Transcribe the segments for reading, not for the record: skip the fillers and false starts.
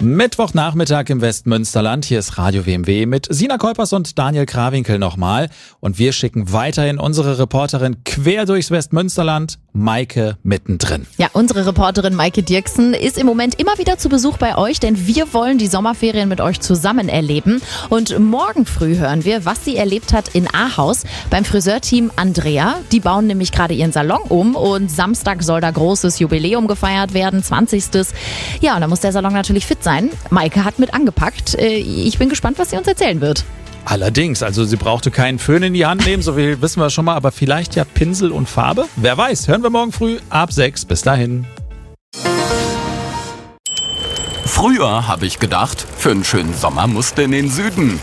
Mittwochnachmittag im Westmünsterland. Hier ist Radio WMW mit Sina Kolpers und Daniel Krawinkel nochmal. Und wir schicken weiterhin unsere Reporterin quer durchs Westmünsterland, Maike mittendrin. Ja, unsere Reporterin Maike Dirksen ist im Moment immer wieder zu Besuch bei euch, denn wir wollen die Sommerferien mit euch zusammen erleben. Und morgen früh hören wir, was sie erlebt hat in Ahaus beim Friseurteam Andrea. Die bauen nämlich gerade ihren Salon um und Samstag soll da großes Jubiläum gefeiert werden, 20. Ja, und da muss der Salon natürlich fit sein. Maike hat mit angepackt. Ich bin gespannt, was sie uns erzählen wird. Allerdings, also sie brauchte keinen Föhn in die Hand nehmen, so viel wissen wir schon mal, aber vielleicht ja Pinsel und Farbe? Wer weiß, hören wir morgen früh ab 6. Bis dahin. Früher habe ich gedacht, für einen schönen Sommer musste in den Süden.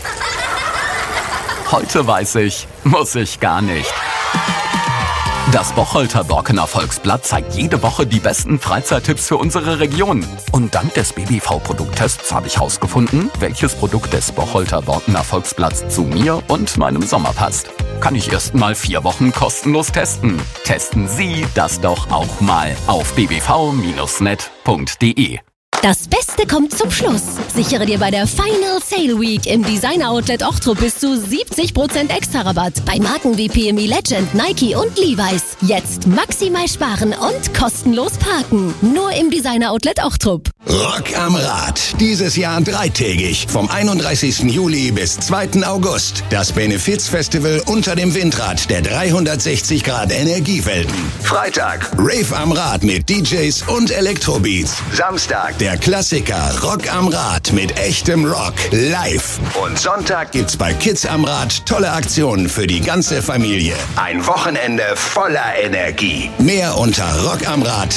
Heute weiß ich, muss ich gar nicht. Das Bocholter-Borkener Volksblatt zeigt jede Woche die besten Freizeittipps für unsere Region. Und dank des BBV-Produkttests habe ich herausgefunden, welches Produkt des Bocholter-Borkener Volksblatts zu mir und meinem Sommer passt. Kann ich erst mal 4 Wochen kostenlos testen. Testen Sie das doch auch mal auf bbv-net.de. Das Beste kommt zum Schluss. Sichere dir bei der Final Sale Week im Designer Outlet Ochtrup bis zu 70% Extra-Rabatt bei Marken wie PME Legend, Nike und Levi's. Jetzt maximal sparen und kostenlos parken. Nur im Designer Outlet Ochtrup. Rock am Rad. Dieses Jahr 3-tägig. Vom 31. Juli bis 2. August. Das Benefizfestival unter dem Windrad der 360 Grad Energiewelten. Freitag Rave am Rad mit DJs und Elektrobeats. Samstag der Klassiker Rock am Rad mit echtem Rock live. Und Sonntag gibt's bei Kids am Rad tolle Aktionen für die ganze Familie. Ein Wochenende voller Energie. Mehr unter rockamrad.de.